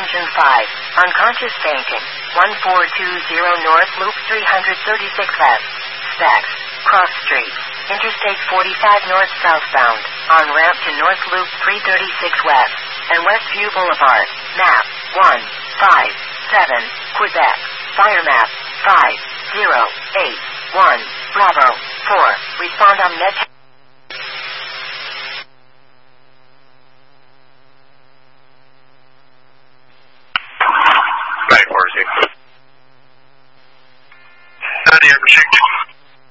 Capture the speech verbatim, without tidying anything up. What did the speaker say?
Attention five. Unconscious fainting. one four two zero North Loop three thirty-six West. Stacks. Cross Street. Interstate forty-five North southbound. On ramp to North Loop three thirty-six West. And Westview Boulevard. Map. one five seven. Quebec. Fire map. five zero eight one. Bravo. four. Respond on Med.